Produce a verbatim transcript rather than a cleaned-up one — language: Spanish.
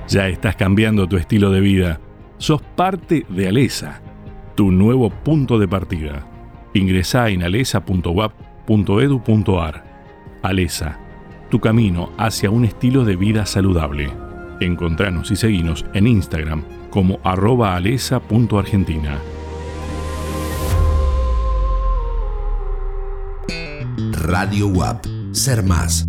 Ya estás cambiando tu estilo de vida. Sos parte de Alesa, tu nuevo punto de partida. Ingresá en alesa punto u a p punto edu punto a r. Alesa, tu camino hacia un estilo de vida saludable. Encontranos y seguinos en Instagram como arroba alesa punto argentina. Radio U A P. Ser más,